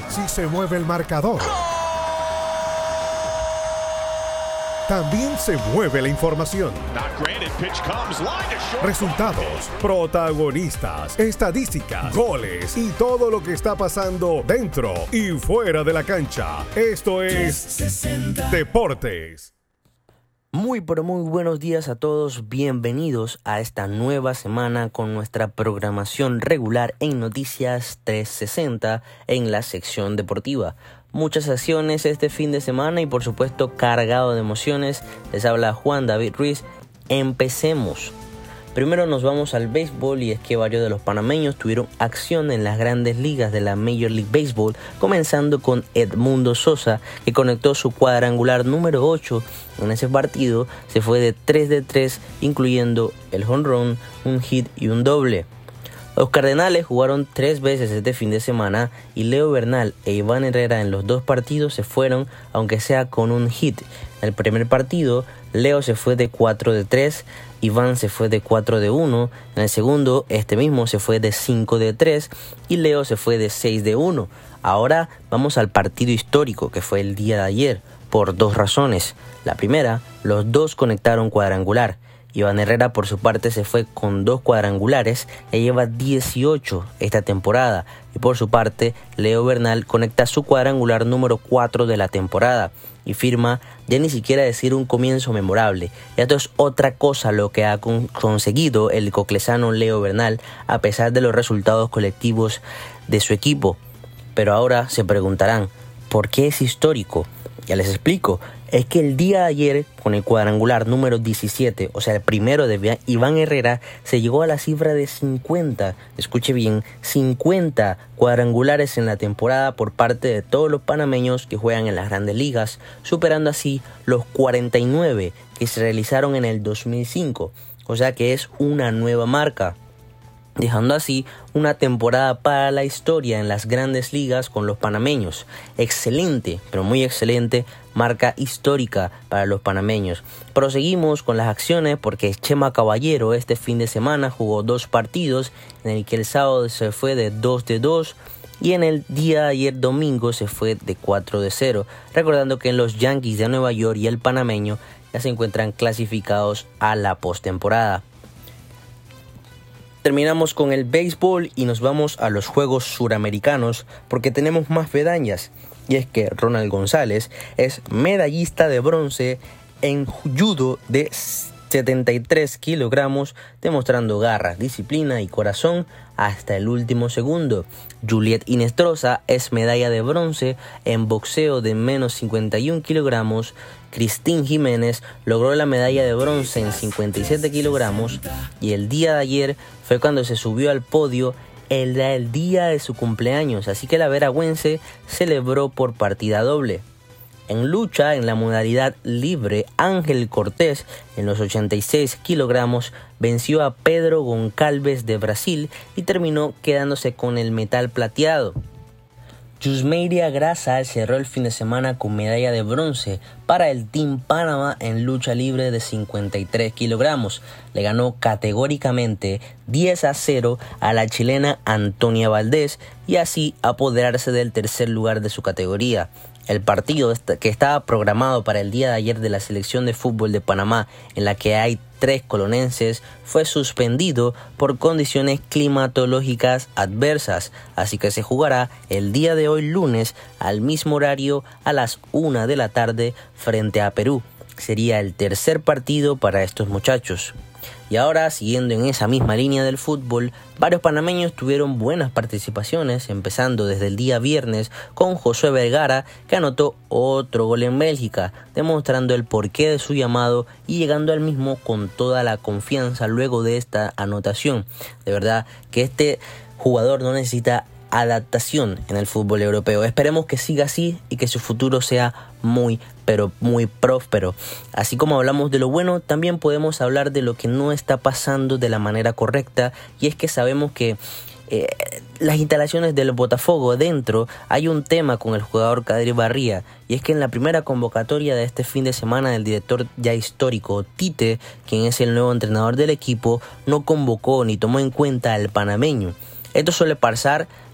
Si se mueve el marcador, también se mueve la información. Resultados, protagonistas, estadísticas, goles y todo lo que está pasando dentro y fuera de la cancha. Esto es Deportes. Muy buenos días a todos, bienvenidos a esta nueva semana con nuestra programación regular en Noticias 360 en la sección deportiva. Muchas acciones este fin de semana y por supuesto cargado de emociones. Les habla Juan David Ruiz. Empecemos. Primero nos vamos al béisbol y es que varios de los panameños tuvieron acción en las grandes ligas de la Major League Baseball, comenzando con Edmundo Sosa, que conectó su cuadrangular número 8. En ese partido se fue de 3-3, incluyendo el jonrón, un hit y un doble. Los Cardenales jugaron 3 veces este fin de semana y Leo Bernal e Iván Herrera en los 2 partidos se fueron, aunque sea con un hit. En el primer partido, Leo se fue de 4-3, Iván se fue de 4-1, en el segundo, este mismo se fue de 5-3 y Leo se fue de 6-1. Ahora vamos al partido histórico que fue el día de ayer, por 2 razones. La primera, los 2 conectaron cuadrangular. Iván Herrera por su parte se fue con 2 cuadrangulares y lleva 18 esta temporada. Y por su parte, Leo Bernal conecta su cuadrangular número 4 de la temporada y firma ya ni siquiera decir un comienzo memorable. Y esto es otra cosa lo que ha conseguido el coclesano Leo Bernal a pesar de los resultados colectivos de su equipo. Pero ahora se preguntarán, ¿por qué es histórico? Ya les explico. Es que el día de ayer, con el cuadrangular número 17, o sea el primero de Iván Herrera, se llegó a la cifra de 50, escuche bien, 50 cuadrangulares en la temporada por parte de todos los panameños que juegan en las grandes ligas, superando así los 49 que se realizaron en el 2005, o sea que es una nueva marca, dejando así una temporada para la historia en las grandes ligas con los panameños. Excelente, pero muy excelente, marca histórica para los panameños. Proseguimos con las acciones porque Chema Caballero este fin de semana jugó 2 partidos, en el que el sábado se fue de 2-2 y en el día de ayer domingo se fue de 4-0, recordando que los Yankees de Nueva York y el panameño ya se encuentran clasificados a la postemporada. Terminamos con el béisbol y nos vamos a los Juegos Suramericanos porque tenemos más medallas. Y es que Ronald González es medallista de bronce en judo de 73 kilogramos, demostrando garra, disciplina y corazón hasta el último segundo. Juliet Inestrosa es medalla de bronce en boxeo de menos 51 kilogramos. Cristín Jiménez logró la medalla de bronce en 57 kilogramos y el día de ayer fue cuando se subió al podio el día de su cumpleaños, así que la veragüense celebró por partida doble. En lucha, en la modalidad libre, Ángel Cortés, en los 86 kilogramos, venció a Pedro Goncalves de Brasil y terminó quedándose con el metal plateado. Yusmeiria Grasa cerró el fin de semana con medalla de bronce para el Team Panamá en lucha libre de 53 kilogramos. Le ganó categóricamente 10-0 a la chilena Antonia Valdés y así apoderarse del tercer lugar de su categoría. El partido que estaba programado para el día de ayer de la selección de fútbol de Panamá, en la que hay 3 colonenses, fue suspendido por condiciones climatológicas adversas, así que se jugará el día de hoy lunes al mismo horario a las 1 de la tarde frente a Perú. Sería el tercer partido para estos muchachos. Y ahora, siguiendo en esa misma línea del fútbol, varios panameños tuvieron buenas participaciones, empezando desde el día viernes con Josué Vergara, que anotó otro gol en Bélgica, demostrando el porqué de su llamado y llegando al mismo con toda la confianza luego de esta anotación. De verdad que este jugador no necesita adaptación en el fútbol europeo. Esperemos que siga así y que su futuro sea muy próspero. Así como hablamos de lo bueno, también podemos hablar de lo que no está pasando de la manera correcta, y es que sabemos que las instalaciones del Botafogo dentro hay un tema con el jugador Kadri Barría, y es que en la primera convocatoria de este fin de semana el director ya histórico Tite, quien es el nuevo entrenador del equipo, no convocó ni tomó en cuenta al panameño. Esto suele pasar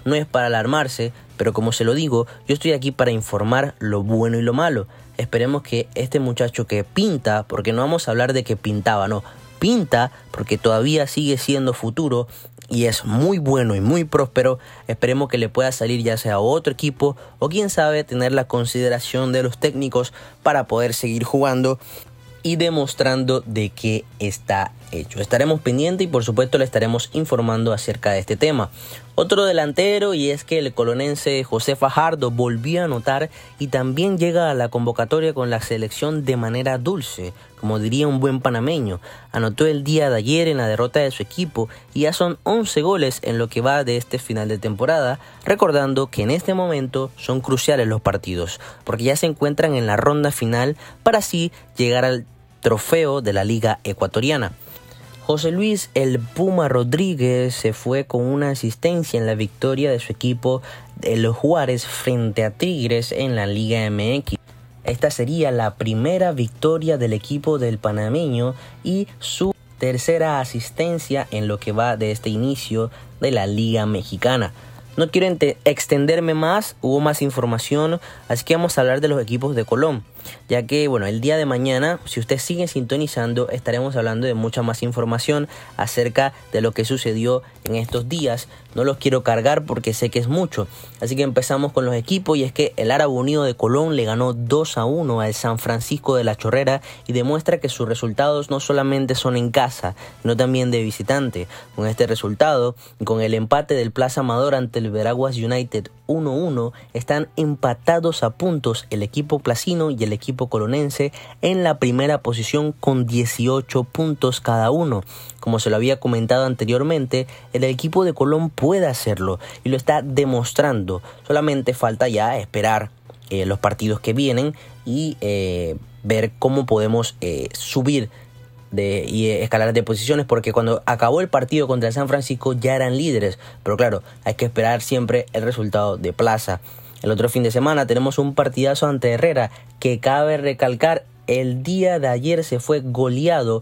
no es para alarmarse, pero como se lo digo, yo estoy aquí para informar lo bueno y lo malo. Esperemos que este muchacho que pinta, porque no vamos a hablar de que pintaba, no, pinta porque todavía sigue siendo futuro y es muy bueno y muy próspero. Esperemos que le pueda salir ya sea a otro equipo o quién sabe tener la consideración de los técnicos para poder seguir jugando y demostrando de qué está hecho. Estaremos pendientes y por supuesto le estaremos informando acerca de este tema. Otro delantero, y es que el colonense José Fajardo volvió a anotar y también llega a la convocatoria con la selección de manera dulce, como diría un buen panameño. Anotó el día de ayer en la derrota de su equipo y ya son 11 goles en lo que va de este final de temporada, recordando que en este momento son cruciales los partidos, porque ya se encuentran en la ronda final para así llegar al trofeo de la Liga Ecuatoriana. José Luis El Puma Rodríguez se fue con una asistencia en la victoria de su equipo de los Juárez frente a Tigres en la Liga MX. Esta sería la primera victoria del equipo del panameño y su tercera asistencia en lo que va de este inicio de la Liga Mexicana. No quiero extenderme más, hubo más información, así que vamos a hablar de los equipos de Colón. Ya que, el día de mañana, si usted sigue sintonizando, estaremos hablando de mucha más información acerca de lo que sucedió en estos días. No los quiero cargar porque sé que es mucho. Así que empezamos con los equipos, y es que el Árabe Unido de Colón le ganó 2-1 al San Francisco de la Chorrera y demuestra que sus resultados no solamente son en casa, sino también de visitante. Con este resultado y con el empate del Plaza Amador ante el Veraguas United 1-1, están empatados a puntos el equipo placino y el equipo colonense en la primera posición con 18 puntos cada uno. Como se lo había comentado anteriormente, el equipo de Colón puede hacerlo y lo está demostrando. Solamente falta ya esperar los partidos que vienen y ver cómo podemos subir y escalar de posiciones, porque cuando acabó el partido contra el San Francisco ya eran líderes, pero claro, hay que esperar siempre el resultado de plaza. El otro fin de semana tenemos un partidazo ante Herrera, que cabe recalcar, el día de ayer se fue goleado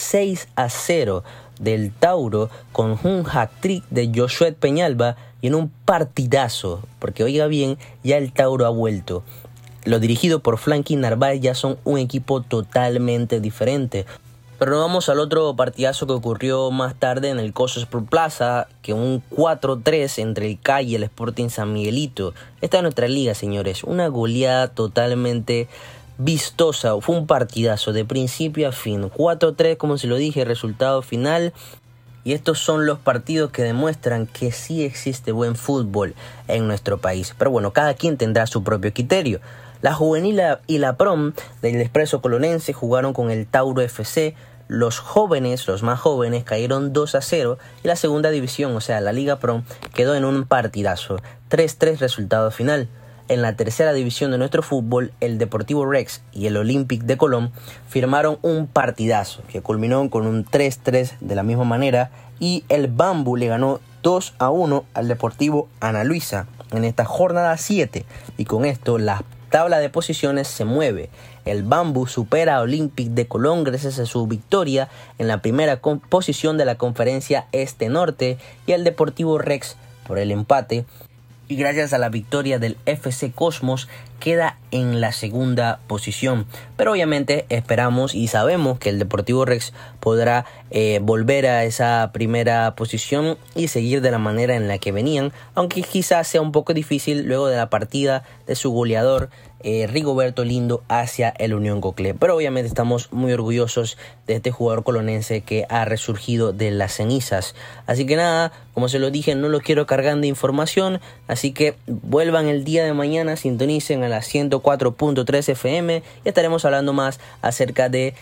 6-0 del Tauro con un hat-trick de Josué Peñalba y en un partidazo, porque oiga bien, ya el Tauro ha vuelto. Lo dirigido por Frankie Narváez ya son un equipo totalmente diferente. Pero nos vamos al otro partidazo que ocurrió más tarde en el Coso Sport Plaza, que un 4-3 entre el CAI y el Sporting San Miguelito. Esta es nuestra liga, señores. Una goleada totalmente vistosa. Fue un partidazo de principio a fin. 4-3, como se lo dije, resultado final. Y estos son los partidos que demuestran que sí existe buen fútbol en nuestro país. Pero cada quien tendrá su propio criterio. La Juvenil y la Prom del Expreso Colonense jugaron con el Tauro FC. Los jóvenes, los más jóvenes, cayeron 2-0 y la segunda división, o sea, la Liga Pro, quedó en un partidazo. 3-3 resultado final. En la tercera división de nuestro fútbol, el Deportivo Rex y el Olympic de Colón firmaron un partidazo que culminó con un 3-3 de la misma manera, y el Bambú le ganó 2-1 al Deportivo Ana Luisa en esta jornada 7, y con esto la tabla de posiciones se mueve. El Bambú supera a Olympic de Colón gracias a su victoria en la primera posición de la conferencia Este-Norte, y el Deportivo Rex por el empate y gracias a la victoria del FC Cosmos queda en la segunda posición. Pero obviamente esperamos y sabemos que el Deportivo Rex podrá volver a esa primera posición y seguir de la manera en la que venían, aunque quizás sea un poco difícil luego de la partida de su goleador Rigoberto Lindo hacia el Unión Coclé. Pero obviamente estamos muy orgullosos de este jugador colonense que ha resurgido de las cenizas. Así que nada, como se lo dije, no lo quiero cargando de información, así que vuelvan el día de mañana, sintonicen a las 104.3 FM y estaremos hablando más acerca de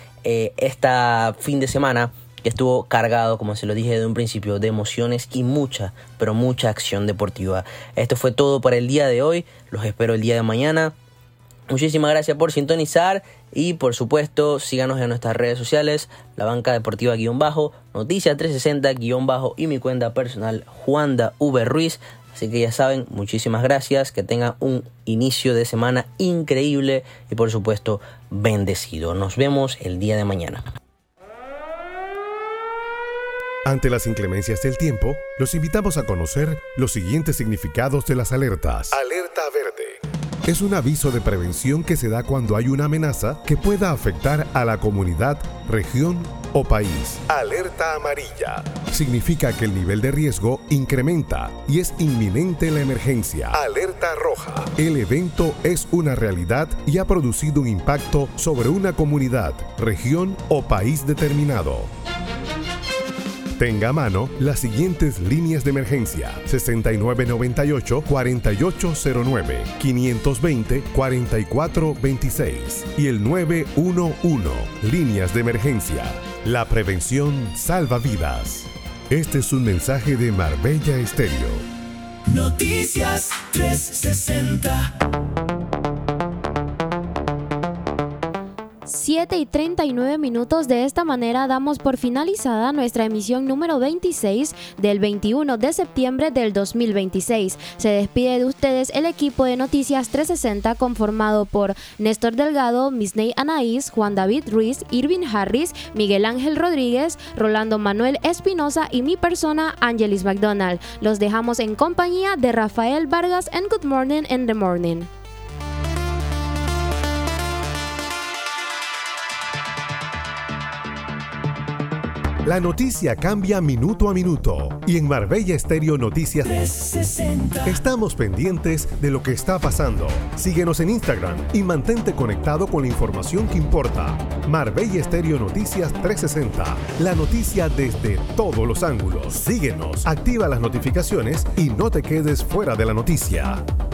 esta fin de semana que estuvo cargado, como se lo dije de un principio, de emociones y mucha, pero mucha acción deportiva. Esto fue todo para el día de hoy, los espero el día de mañana. Muchísimas gracias por sintonizar y por supuesto síganos en nuestras redes sociales, La Banca Deportiva _, Noticias 360 _ y mi cuenta personal Juanda V Ruiz. Así que ya saben, muchísimas gracias, que tengan un inicio de semana increíble y por supuesto bendecido. Nos vemos el día de mañana. Ante las inclemencias del tiempo, los invitamos a conocer los siguientes significados de las alertas. Alerta verde. Es un aviso de prevención que se da cuando hay una amenaza que pueda afectar a la comunidad, región o país. Alerta amarilla. Significa que el nivel de riesgo incrementa y es inminente la emergencia. Alerta roja. El evento es una realidad y ha producido un impacto sobre una comunidad, región o país determinado. Tenga a mano las siguientes líneas de emergencia: 6998-4809, 520-4426 y el 911. Líneas de emergencia. La prevención salva vidas. Este es un mensaje de Marbella Estéreo. Noticias 360. 7:39. De esta manera damos por finalizada nuestra emisión número 26 del 21 de septiembre del 2026. Se despide de ustedes el equipo de Noticias 360 conformado por Néstor Delgado, Misney Anaís, Juan David Ruiz, Irvin Harris, Miguel Ángel Rodríguez, Rolando Manuel Espinosa y mi persona, Angelis McDonald. Los dejamos en compañía de Rafael Vargas en Good Morning in the Morning. La noticia cambia minuto a minuto y en Marbella Estéreo Noticias 360. Estamos pendientes de lo que está pasando. Síguenos en Instagram y mantente conectado con la información que importa. Marbella Estéreo Noticias 360. La noticia desde todos los ángulos. Síguenos, activa las notificaciones y no te quedes fuera de la noticia.